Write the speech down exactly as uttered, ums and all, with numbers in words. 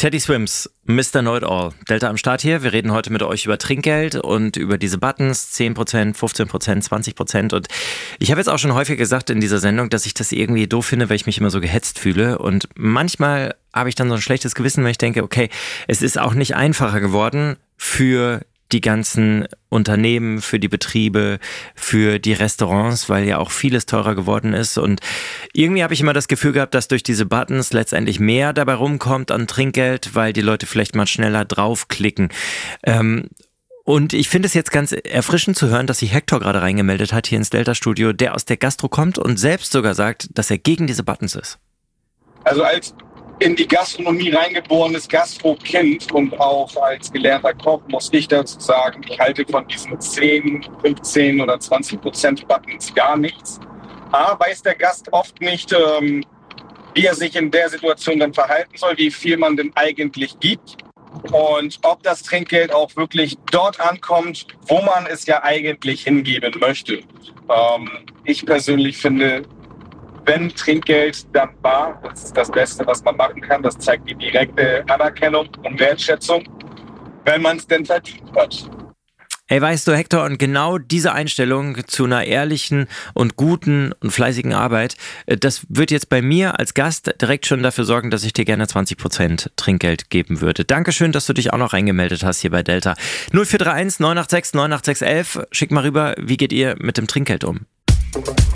Teddy Swims, Mister Know-it-all. Delta am Start hier. Wir reden heute mit euch über Trinkgeld und über diese Buttons, zehn Prozent, fünfzehn Prozent, zwanzig Prozent. Und ich habe jetzt auch schon häufig gesagt in dieser Sendung, dass ich das irgendwie doof finde, weil ich mich immer so gehetzt fühle. Und manchmal habe ich dann so ein schlechtes Gewissen, weil ich denke, okay, es ist auch nicht einfacher geworden für die ganzen Unternehmen, für die Betriebe, für die Restaurants, weil ja auch vieles teurer geworden ist. Und irgendwie habe ich immer das Gefühl gehabt, dass durch diese Buttons letztendlich mehr dabei rumkommt an Trinkgeld, weil die Leute vielleicht mal schneller draufklicken. Ähm, und ich finde es jetzt ganz erfrischend zu hören, dass sich Hector gerade reingemeldet hat hier ins Delta-Studio, der aus der Gastro kommt und selbst sogar sagt, dass er gegen diese Buttons ist. Also als in die Gastronomie reingeborenes Gastro-Kind und auch als gelernter Koch muss ich dazu sagen, ich halte von diesen zehn, fünfzehn oder zwanzig Prozent Buttons gar nichts. A, weiß der Gast oft nicht, ähm, wie er sich in der Situation dann verhalten soll, wie viel man denn eigentlich gibt und ob das Trinkgeld auch wirklich dort ankommt, wo man es ja eigentlich hingeben möchte. Ähm, ich persönlich finde, wenn Trinkgeld dann bar, das ist das Beste, was man machen kann. Das zeigt die direkte Anerkennung und Wertschätzung, wenn man es denn verdient hat. Ey, weißt du, Hector, und genau diese Einstellung zu einer ehrlichen und guten und fleißigen Arbeit, das wird jetzt bei mir als Gast direkt schon dafür sorgen, dass ich dir gerne zwanzig Prozent Trinkgeld geben würde. Dankeschön, dass du dich auch noch reingemeldet hast hier bei Delta. null vier drei eins neun acht sechs neun acht sechs eins eins. Schick mal rüber, wie geht ihr mit dem Trinkgeld um?